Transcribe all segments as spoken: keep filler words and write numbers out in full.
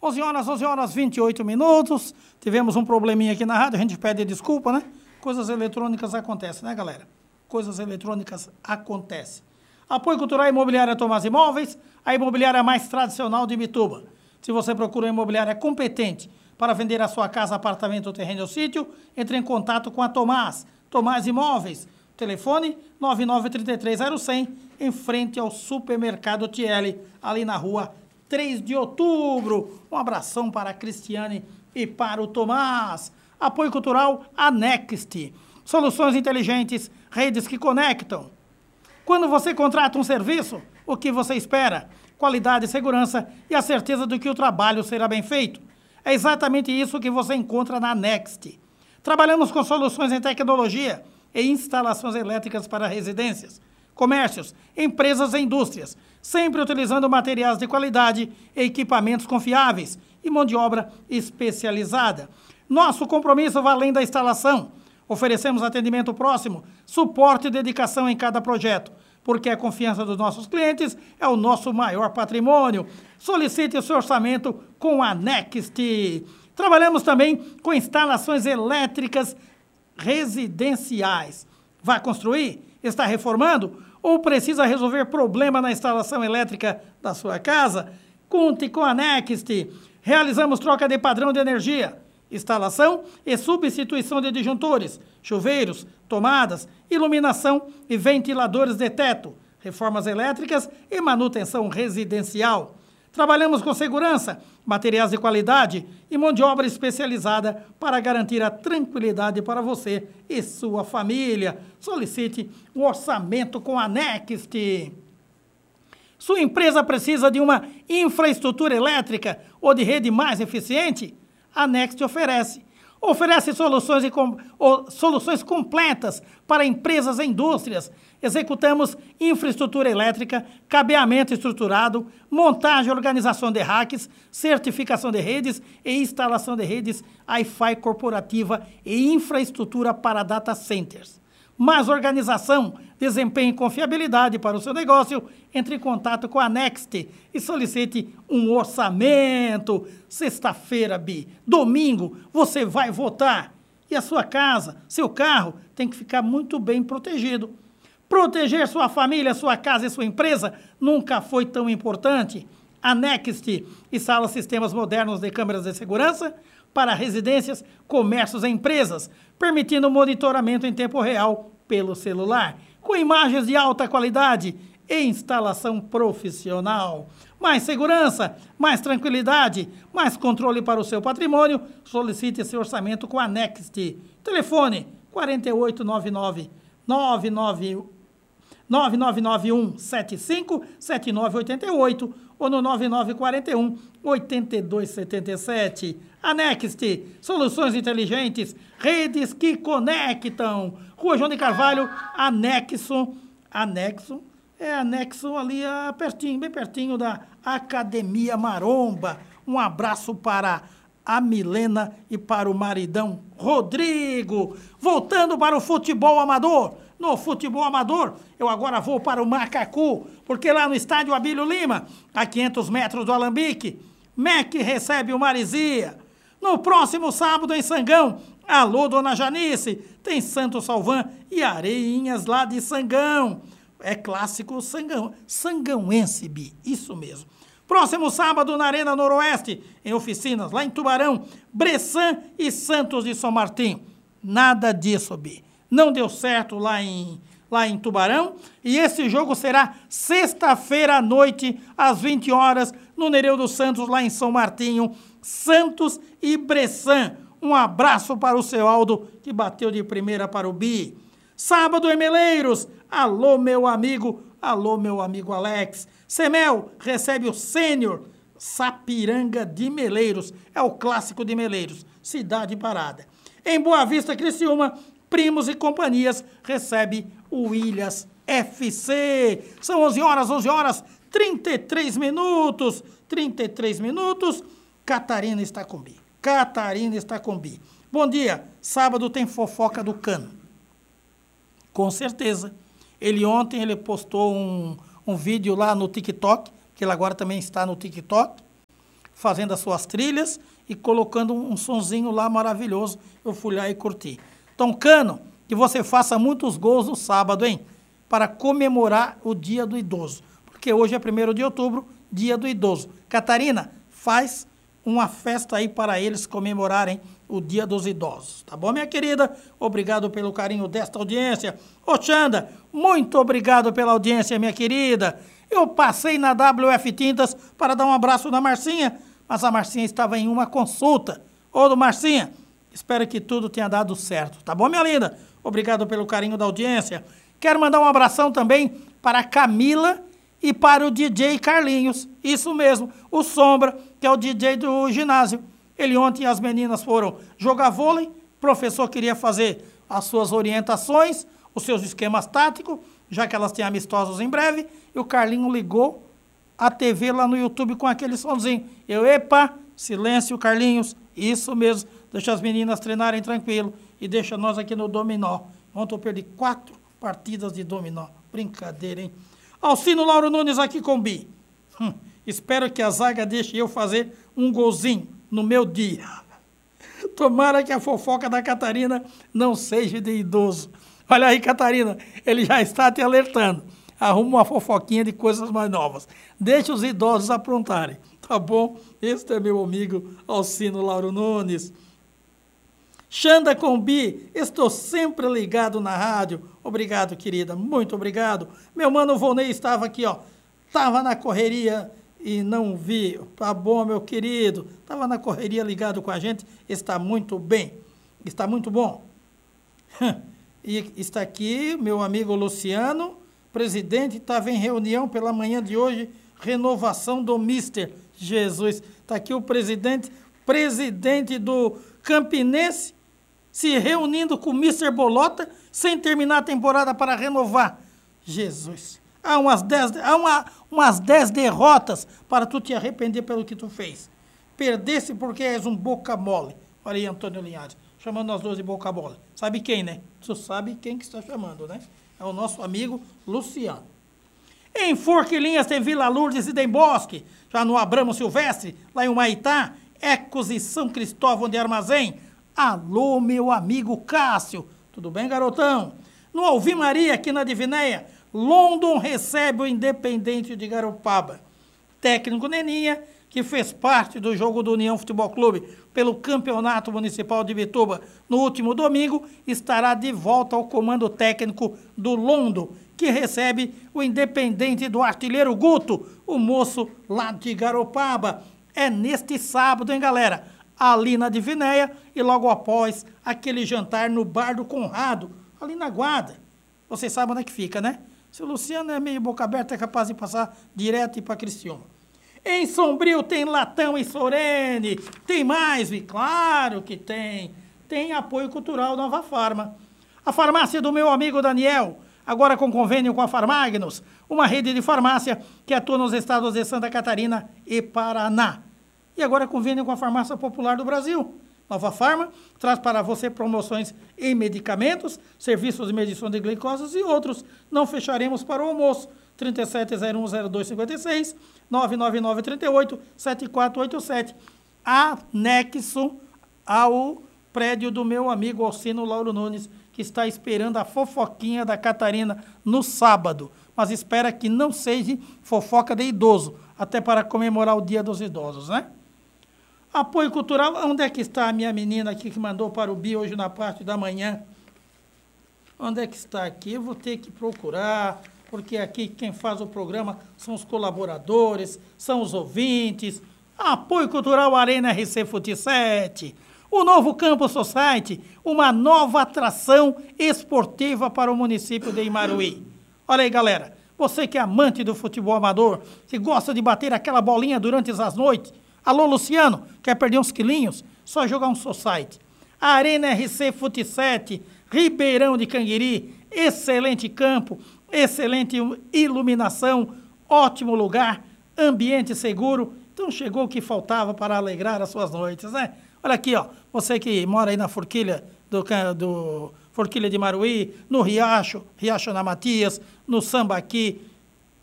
onze horas, onze horas, vinte e oito minutos. Tivemos um probleminha aqui na rádio, a gente pede desculpa, né? Coisas eletrônicas acontecem, né, galera? Coisas eletrônicas acontecem. Apoio Cultural Imobiliária Tomás Imóveis, a imobiliária mais tradicional de Imbituba. Se você procura uma imobiliária competente para vender a sua casa, apartamento, terreno ou sítio, entre em contato com a Tomás. Tomás Imóveis, telefone nove nove três três zero cem, em frente ao supermercado Tiele, ali na rua três de outubro. Um abração para a Cristiane e para o Tomás. Apoio Cultural Anext. Soluções inteligentes, redes que conectam. Quando você contrata um serviço, o que você espera? Qualidade, segurança e a certeza de que o trabalho será bem feito. É exatamente isso que você encontra na Next. Trabalhamos com soluções em tecnologia e instalações elétricas para residências, comércios, empresas e indústrias, sempre utilizando materiais de qualidade, equipamentos confiáveis e mão de obra especializada. Nosso compromisso vai além da instalação. Oferecemos atendimento próximo, suporte e dedicação em cada projeto, porque a confiança dos nossos clientes é o nosso maior patrimônio. Solicite o seu orçamento com a Next. Trabalhamos também com instalações elétricas residenciais. Vai construir? Está reformando? Ou precisa resolver problema na instalação elétrica da sua casa? Conte com a Next. Realizamos troca de padrão de energia, instalação e substituição de disjuntores, chuveiros, tomadas, iluminação e ventiladores de teto, reformas elétricas e manutenção residencial. Trabalhamos com segurança, materiais de qualidade e mão de obra especializada para garantir a tranquilidade para você e sua família. Solicite o orçamento com a Next. Sua empresa precisa de uma infraestrutura elétrica ou de rede mais eficiente? A Next oferece. Oferece soluções, e com, ou, soluções completas para empresas e indústrias. Executamos infraestrutura elétrica, cabeamento estruturado, montagem e organização de racks, certificação de redes e instalação de redes Wi-Fi corporativa e infraestrutura para data centers. Mais organização, desempenho e confiabilidade para o seu negócio, entre em contato com a Next e solicite um orçamento. Sexta-feira, Bi, domingo, você vai votar. E a sua casa, seu carro, tem que ficar muito bem protegido. Proteger sua família, sua casa e sua empresa nunca foi tão importante. A Next instala sistemas modernos de câmeras de segurança para residências, comércios e empresas, permitindo monitoramento em tempo real pelo celular, com imagens de alta qualidade e instalação profissional. Mais segurança, mais tranquilidade, mais controle para o seu patrimônio. Solicite seu orçamento com a Next. Telefone quatro oito nove nove, nove nove nove um sete cinco sete nove oito oito ou no nove nove quatro um oito dois sete sete. A Next, soluções inteligentes, redes que conectam. Rua João de Carvalho, anexo, anexo, é anexo ali a, pertinho, bem pertinho da Academia Maromba. Um abraço para a Milena e para o maridão Rodrigo. Voltando para o futebol amador. No futebol amador, eu agora vou para o Macacu, porque lá no estádio Abílio Lima, a quinhentos metros do Alambique, M E C recebe o Marizia. No próximo sábado em Sangão, alô, dona Janice, tem Santo Salvan e Areinhas lá de Sangão. É clássico Sangão, sangãoense, Bi, isso mesmo. Próximo sábado na Arena Noroeste, em oficinas, lá em Tubarão, Bressan e Santos de São Martinho. Nada disso, Bi. Não deu certo lá em, lá em Tubarão. E esse jogo será sexta-feira à noite, às vinte horas, no Nereu dos Santos, lá em São Martinho. Santos e Bressan. Um abraço para o seu Aldo, que bateu de primeira para o Bi. Sábado em Meleiros. Alô, meu amigo. Alô, meu amigo Alex. Semel recebe o Sênior Sapiranga de Meleiros. É o clássico de Meleiros. Cidade parada. Em Boa Vista, Criciúma, Primos e Companhias recebe o Ilhas F C. São onze horas, onze horas, trinta e três minutos. trinta e três minutos. Catarina está com Bi. Catarina está com Bi. Bom dia. Sábado tem fofoca do Cano. Com certeza. Ele ontem ele postou um, um vídeo lá no TikTok, que ele agora também está no TikTok, fazendo as suas trilhas e colocando um, um sonzinho lá maravilhoso. Eu fui lá e curti. Toncano, que você faça muitos gols no sábado, hein? Para comemorar o Dia do Idoso. Porque hoje é primeiro de outubro, Dia do Idoso. Catarina, faz uma festa aí para eles comemorarem o Dia dos Idosos. Tá bom, minha querida? Obrigado pelo carinho desta audiência. Ô, Xanda, muito obrigado pela audiência, minha querida. Eu passei na W F Tintas para dar um abraço na Marcinha, mas a Marcinha estava em uma consulta. Ô, do Marcinha, espero que tudo tenha dado certo. Tá bom, minha linda? Obrigado pelo carinho da audiência. Quero mandar um abração também para a Camila e para o D J Carlinhos. Isso mesmo, o Sombra, que é o D J do ginásio. Ele ontem, as meninas foram jogar vôlei, o professor queria fazer as suas orientações, os seus esquemas táticos, já que elas têm amistosos em breve, e o Carlinho ligou a T V lá no YouTube com aquele sonzinho. Eu, epa, silêncio, Carlinhos, isso mesmo, deixa as meninas treinarem tranquilo e deixa nós aqui no dominó. Ontem eu perdi quatro partidas de dominó. Brincadeira, hein? Alcino Lauro Nunes aqui com o Bi. Hum, espero que a zaga deixe eu fazer um golzinho no meu dia. Tomara que a fofoca da Catarina não seja de idoso. Olha aí, Catarina, ele já está te alertando. Arruma uma fofoquinha de coisas mais novas. Deixa os idosos aprontarem, tá bom? Este é meu amigo Alcino Lauro Nunes. Xanda Combi, estou sempre ligado na rádio. Obrigado, querida, muito obrigado. Meu mano Volney estava aqui, ó. Estava na correria e não vi. Tá bom, meu querido. Estava na correria ligado com a gente. Está muito bem. Está muito bom. E está aqui meu amigo Luciano, presidente, estava em reunião pela manhã de hoje, renovação do Mister Jesus. Está aqui o presidente, presidente do Campinense, se reunindo com o Mister Bolota, sem terminar a temporada para renovar. Jesus, há umas dez, há uma, umas dez derrotas para tu te arrepender pelo que tu fez. Perdesse porque és um boca mole. Olha aí, Antônio Linhares, chamando nós dois de boca mole. Sabe quem, né? Tu sabe quem que está chamando, né? É o nosso amigo Luciano. Em Forquilinhas tem Vila Lourdes e Dem Bosque. Já no Abramo Silvestre, lá em Humaitá, Ecos e São Cristóvão de Armazém. Alô, meu amigo Cássio. Tudo bem, garotão? No Alvim Maria, aqui na Divinéia, London recebe o Independente de Garopaba. Técnico Neninha, que fez parte do jogo do União Futebol Clube pelo Campeonato Municipal de Bituba no último domingo, estará de volta ao comando técnico do London, que recebe o Independente do artilheiro Guto, o moço lá de Garopaba. É neste sábado, hein, galera? Ali na Divinéia e logo após aquele jantar no Bar do Conrado, ali na Guarda. Vocês sabem onde é que fica, né? Se o Luciano é meio boca aberta, é capaz de passar direto e ir para Criciúma. Em Sombrio tem Latão e Sorene. Tem mais, vi? Claro que tem. Tem apoio cultural Nova Farma. A farmácia do meu amigo Daniel, agora com convênio com a Farmagnos, uma rede de farmácia que atua nos estados de Santa Catarina e Paraná. E agora convênio com a Farmácia Popular do Brasil. Nova Farma traz para você promoções em medicamentos, serviços de medição de glicose e outros. Não fecharemos para o almoço. trinta e sete zero um zero dois cinquenta e seis, nove nove nove, trinta e oito, setenta e quatro oitenta e sete. Anexo ao prédio do meu amigo Alcino Lauro Nunes, que está esperando a fofoquinha da Catarina no sábado. Mas espera que não seja fofoca de idoso, até para comemorar o Dia dos Idosos, né? Apoio cultural, onde é que está a minha menina aqui que mandou para o Bi hoje na parte da manhã? Onde é que está aqui? Eu vou ter que procurar, porque aqui quem faz o programa são os colaboradores, são os ouvintes. Apoio cultural Arena R C Fut sete. O novo Campus Society, uma nova atração esportiva para o município de Imaruí. Olha aí, galera, você que é amante do futebol amador, que gosta de bater aquela bolinha durante as noites. Alô, Luciano, quer perder uns quilinhos? Só jogar um Society. Arena R C Fut sete, Ribeirão de Canguiri, excelente campo, excelente iluminação, ótimo lugar, ambiente seguro. Então chegou o que faltava para alegrar as suas noites, né? Olha aqui, ó, você que mora aí na Forquilha do, do Forquilha de Maruí, no Riacho, Riacho na Matias, no Sambaqui,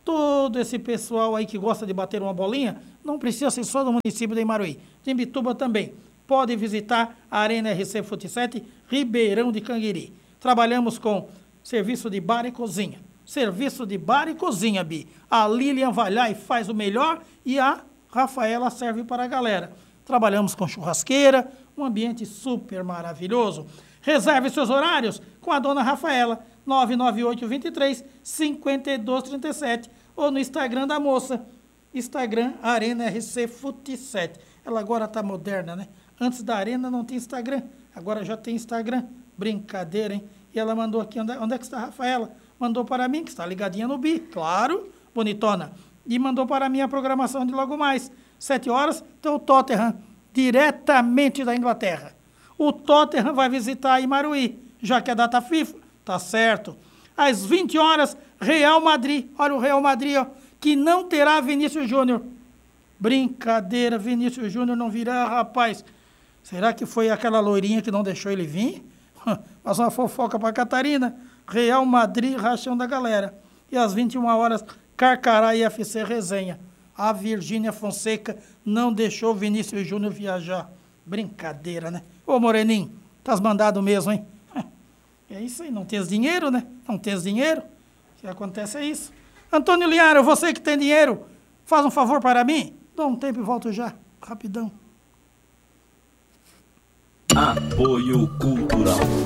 Todo esse pessoal aí que gosta de bater uma bolinha, não precisa ser só do município de Imaruí. De Imbituba também. Pode visitar a Arena R C Fut sete, Ribeirão de Canguiri. Trabalhamos com serviço de bar e cozinha. Serviço de bar e cozinha, Bi. A Lilian vai lá e faz o melhor e a Rafaela serve para a galera. Trabalhamos com churrasqueira, um ambiente super maravilhoso. Reserve seus horários com a dona Rafaela, nove nove oito, dois três, cinco dois três sete, ou no Instagram da moça, Instagram Arena R C Fut sete. Ela agora tá moderna, né? Antes da Arena não tinha Instagram, agora já tem Instagram. Brincadeira, hein? E ela mandou aqui, onde, onde é que está a Rafaela? Mandou para mim, que está ligadinha no Bi, claro, bonitona. E mandou para mim a programação de logo mais, sete horas, então o Tottenham, diretamente da Inglaterra. O Tottenham vai visitar Imaruí, já que é data FIFA, tá certo. Às vinte horas, Real Madrid, olha o Real Madrid, ó, que não terá Vinícius Júnior. Brincadeira, Vinícius Júnior não virá, rapaz. Será que foi aquela loirinha que não deixou ele vir? Mas uma fofoca para Catarina. Real Madrid, rachão da galera. E às vinte e uma horas, Carcará e F C resenha. A Virgínia Fonseca não deixou Vinícius Júnior viajar. Brincadeira, né? Ô, Moreninho, tá mandado mesmo, hein? É isso aí, não tens dinheiro, né? Não tens dinheiro. O que acontece é isso. Antônio Liaro, você que tem dinheiro, faz um favor para mim. Dá um tempo e volto já, rapidão. Apoio Cultural.